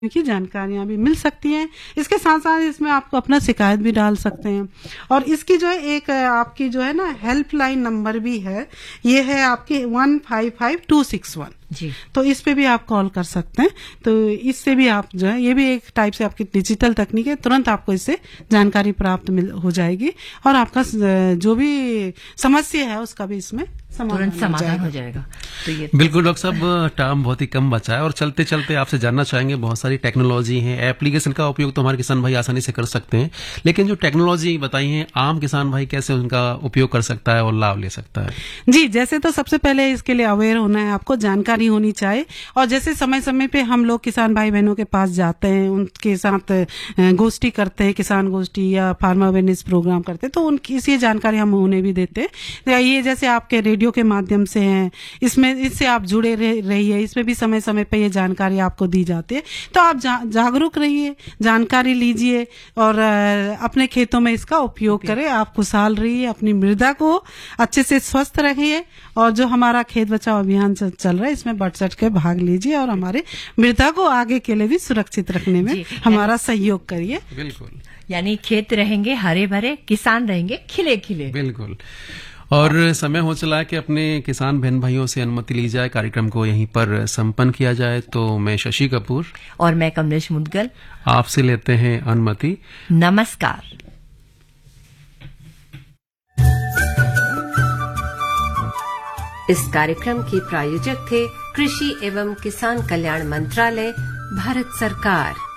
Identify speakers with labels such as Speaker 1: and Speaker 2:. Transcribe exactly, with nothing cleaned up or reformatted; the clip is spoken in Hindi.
Speaker 1: की जानकारियां भी मिल सकती हैं। इसके साथ साथ इसमें आपको अपना शिकायत भी डाल सकते हैं। और इसकी जो है एक आपकी जो है ना हेल्पलाइन नंबर भी है, ये है आपकी one five five to six one
Speaker 2: जी।
Speaker 1: तो इस पे भी आप कॉल कर सकते हैं। तो इससे भी आप जो है, ये भी एक टाइप से आपकी डिजिटल तकनीक है, तुरंत आपको इससे जानकारी प्राप्त मिल हो जाएगी और आपका जो भी समस्या है उसका भी इसमें
Speaker 2: तुरंत समाधान हो जाएगा। तो ये
Speaker 3: बिल्कुल डॉक्टर साहब, टाइम बहुत ही कम बचा है और चलते चलते आपसे जानना चाहेंगे, बहुत सारी टेक्नोलॉजी है, एप्लीकेशन का उपयोग तो हमारे किसान भाई आसानी से कर सकते हैं, लेकिन जो टेक्नोलॉजी बताई है आम किसान भाई कैसे उनका उपयोग कर सकता है और लाभ ले सकता है?
Speaker 1: जी, जैसे तो सबसे पहले इसके लिए अवेयर होना है, आपको जानकारी होनी चाहिए। और जैसे समय समय पे हम लोग किसान भाई बहनों के पास जाते हैं, उनके साथ गोष्ठी करते हैं, किसान गोष्ठी या फार्मर अवेयरनेस प्रोग्राम करते हैं, तो उनकी इसी जानकारी हम उन्हें भी देते हैं। ये जैसे आपके रेडियो के माध्यम से हैं, इसमें इससे आप जुड़े रहिए, इसमें भी समय समय पे ये जानकारी आपको दी जाती है। तो आप जा, जागरूक रहिए, जानकारी लीजिए और अपने खेतों में इसका उपयोग करें। आप खुशहाल रहिए, अपनी मृदा को अच्छे से स्वस्थ रखिए और जो हमारा खेत बचाओ अभियान चल रहा है इसमें बढ़ चढ़ के भाग लीजिए और हमारे मृदा को आगे के लिए भी सुरक्षित रखने में हमारा सहयोग करिए।
Speaker 3: बिल्कुल,
Speaker 2: यानी खेत रहेंगे हरे भरे, किसान रहेंगे खिले खिले।
Speaker 3: बिल्कुल। और समय हो चला है कि अपने किसान बहन भाइयों से अनुमति ली जाए, कार्यक्रम को यहीं पर संपन्न किया जाए। तो मैं शशि कपूर
Speaker 2: और मैं कमलेश मुदगल
Speaker 3: आपसे लेते हैं अनुमति।
Speaker 2: नमस्कार। इस कार्यक्रम के प्रायोजक थे कृषि एवं किसान कल्याण मंत्रालय, भारत सरकार।